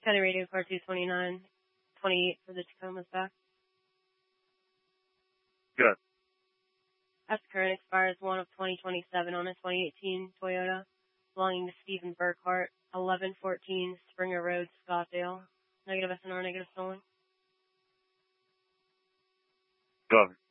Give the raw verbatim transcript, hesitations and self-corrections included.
County Radio Car two twenty-nine, twenty-eight for the Tacoma's back. Good. That's current, expires one of twenty twenty-seven on a twenty eighteen Toyota belonging to Stephen Burkhart, eleven fourteen Springer Road, Scottsdale. Negative S N R, negative stolen. Go.